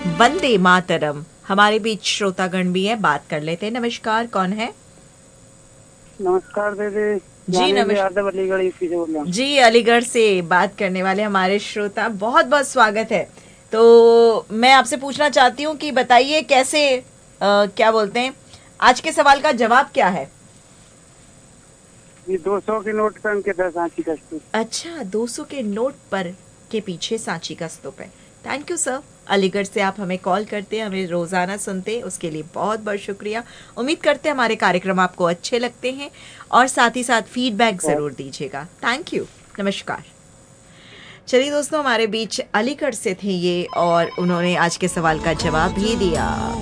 वंदे मातरम। हमारे बीच श्रोतागण भी है, बात कर लेते हैं। नमस्कार, कौन है? नमस्कार दीदी। जी नमस्कार यादव अलीगढ़ यूपी से बोल रहा हूँ। जी, अलीगढ़ से बात करने वाले हमारे श्रोता, बहुत बहुत स्वागत है। तो मैं आपसे पूछना चाहती हूँ कि बताइए कैसे क्या बोलते हैं, आज के सवाल का जवाब क्या है? ये 200 के नोट पे अंकित है सांची का स्तूप। अच्छा, 200 के नोट पर के पीछे सांची का स्तूप है। Thank you sir. अलीगढ़ से आप हमें कॉल करते हैं, हमें रोज़ाना सुनते हैं, उसके लिए बहुत बहुत शुक्रिया। उम्मीद करते हैं हमारे कार्यक्रम आपको अच्छे लगते हैं और साथ ही साथ फीडबैक बहुत ज़रूर दीजिएगा। थैंक यू, नमस्कार। चलिए दोस्तों, हमारे बीच अलीगढ़ से थे ये और उन्होंने आज के सवाल का जवाब भी दिया।